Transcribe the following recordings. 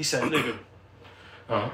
He's Sandiger. Ah.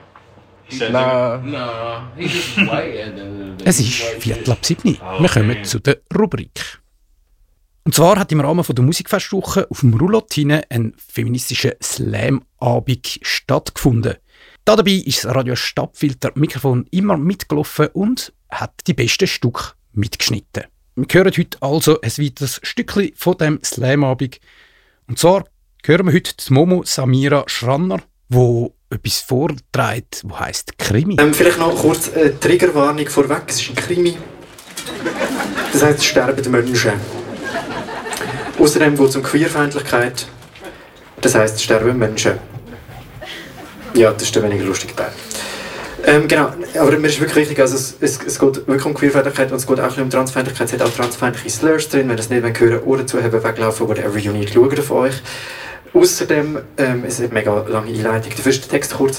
No. He's white. Es ist 6:45. Wir kommen zu der Rubrik. Und zwar hat im Rahmen der Musikfestwoche auf dem Roulotte ein feministischer Slam-Abend stattgefunden. Dabei ist das Radio Stadtfilter Mikrofon immer mitgelaufen und hat die besten Stücke mitgeschnitten. Wir hören heute also ein weiteres Stückchen von dem Slam-Abend. Und zwar hören wir heute die Momo Samira Schranner, die etwas vorträgt, das heisst Krimi. Vielleicht noch kurz eine Triggerwarnung vorweg. Es ist ein Krimi. Das heisst, es sterben Menschen. Außerdem geht es um Queerfeindlichkeit. Das heisst, es sterben Menschen. Ja, das ist der weniger lustige Teil. Genau, aber mir ist wirklich wichtig, also es geht wirklich um Queerfeindlichkeit und es geht auch um Transfeindlichkeit. Es hat auch transfeindliche Slurs drin. Wenn ihr das nicht hören Ohren zu haben, weglaufen, whatever you need, schaut auf euch. Außerdem, es ist eine mega lange Einleitung, der erste Text kurz.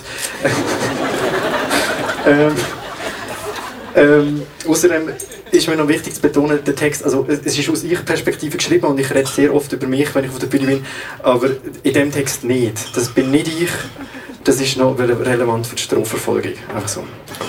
Außerdem ist mir noch wichtig zu betonen, der Text, also es ist aus Ich-Perspektive geschrieben und ich rede sehr oft über mich, wenn ich auf der Bühne bin, aber in dem Text nicht. Das bin nicht ich, das ist noch relevant für die Strafverfolgung, einfach so.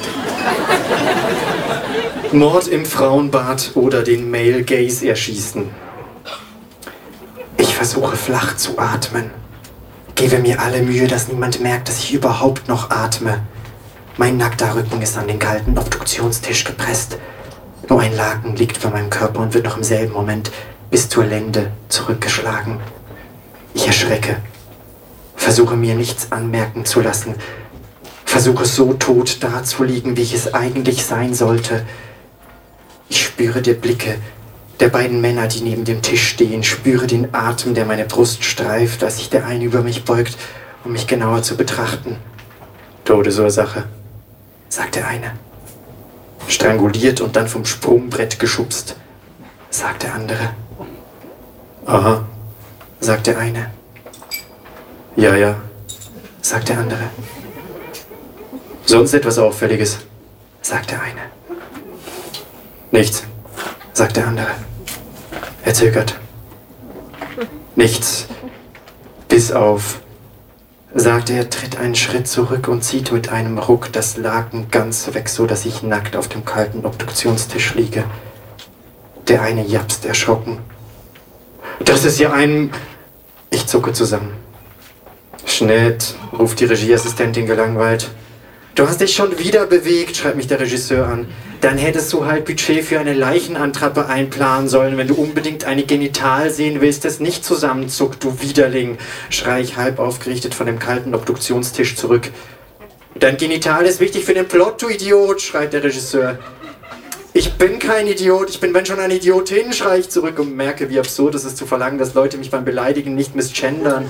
Mord im Frauenbad oder den Male Gaze erschießen. Ich versuche flach zu atmen. Gebe mir alle Mühe, dass niemand merkt, dass ich überhaupt noch atme. Mein nackter Rücken ist an den kalten Obduktionstisch gepresst. Nur ein Laken liegt über meinem Körper und wird noch im selben Moment bis zur Lende zurückgeschlagen. Ich erschrecke. Versuche mir nichts anmerken zu lassen. Versuche so tot dazuliegen, wie ich es eigentlich sein sollte. Ich spüre die Blicke der beiden Männer, die neben dem Tisch stehen, spüre den Atem, der meine Brust streift, als sich der eine über mich beugt, um mich genauer zu betrachten. Todesursache, sagt der eine. Stranguliert und dann vom Sprungbrett geschubst, sagt der andere. Aha, sagt der eine. Ja, sagt der andere. Sonst etwas Auffälliges, sagt der eine. Nichts, sagt der andere. Er zögert. Nichts, bis auf, sagt er, tritt einen Schritt zurück und zieht mit einem Ruck das Laken ganz weg, so dass ich nackt auf dem kalten Obduktionstisch liege. Der eine japst erschrocken. Das ist ja ein... Ich zucke zusammen. Schnitt, ruft die Regieassistentin gelangweilt. Du hast dich schon wieder bewegt, schreibt mich der Regisseur an. Dann hättest du halt Budget für eine Leichenantrappe einplanen sollen, wenn du unbedingt eine Genital sehen willst, das nicht zusammenzuckt, du Widerling, schrei ich halb aufgerichtet von dem kalten Obduktionstisch zurück. Dein Genital ist wichtig für den Plot, du Idiot, schreit der Regisseur. Ich bin kein Idiot, ich bin wenn schon eine Idiotin, schrei ich zurück und merke, wie absurd es ist zu verlangen, dass Leute mich beim Beleidigen nicht misgendern.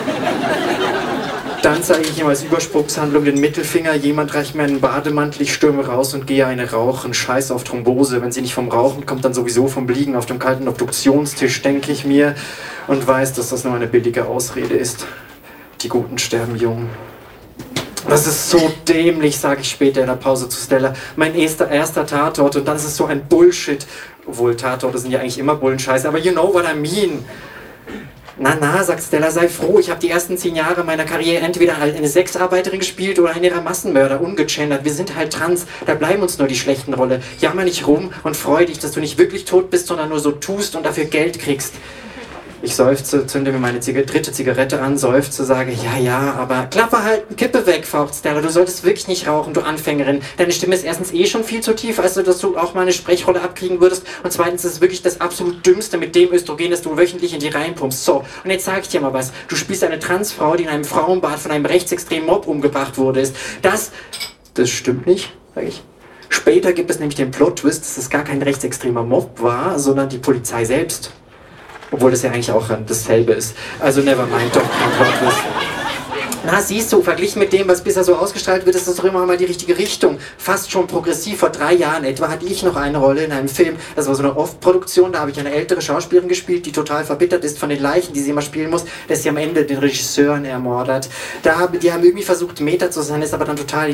Dann zeige ich ihm als Überspruchshandlung den Mittelfinger, jemand reicht mir einen Bademantel, ich stürme raus und gehe eine rauchen, scheiß auf Thrombose. Wenn sie nicht vom Rauchen kommt, dann sowieso vom Liegen auf dem kalten Obduktionstisch, denke ich mir und weiß, dass das nur eine billige Ausrede ist. Die Guten sterben jung. Das ist so dämlich, sage ich später in der Pause zu Stella. Mein erster Tatort und dann ist es so ein Bullshit. Obwohl Tatorte sind ja eigentlich immer Bullenscheiße, aber you know what I mean. Na, sagt Stella, sei froh, ich habe die ersten 10 Jahre meiner Karriere entweder als eine Sexarbeiterin gespielt oder einen ihrer Massenmörder, ungegendert. Wir sind halt trans, da bleiben uns nur die schlechten Rolle. Jammer nicht rum und freu dich, dass du nicht wirklich tot bist, sondern nur so tust und dafür Geld kriegst. Ich seufze, zünde mir meine dritte Zigarette an, seufze, sage, ja, aber Klappe halten, Kippe weg, faucht Stella, du solltest wirklich nicht rauchen, du Anfängerin. Deine Stimme ist erstens schon viel zu tief, als dass du auch mal eine Sprechrolle abkriegen würdest und zweitens ist es wirklich das absolut Dümmste mit dem Östrogen, das du wöchentlich in die reinpumpst. So, und jetzt sag ich dir mal was, du spielst eine Transfrau, die in einem Frauenbad von einem rechtsextremen Mob umgebracht wurde. Das stimmt nicht, sag ich. Später gibt es nämlich den Plot-Twist, dass es gar kein rechtsextremer Mob war, sondern die Polizei selbst. Obwohl das ja eigentlich auch dasselbe ist. Also nevermind, doch kein Plot-Twist. Na, siehst du, verglichen mit dem, was bisher so ausgestrahlt wird, ist das doch immer mal die richtige Richtung. Fast schon progressiv. Vor 3 Jahren etwa hatte ich noch eine Rolle in einem Film. Das war so eine Off-Produktion, da habe ich eine ältere Schauspielerin gespielt, die total verbittert ist von den Leichen, die sie immer spielen muss, dass sie am Ende den Regisseuren ermordet. Die haben irgendwie versucht, Meta zu sein, ist aber dann total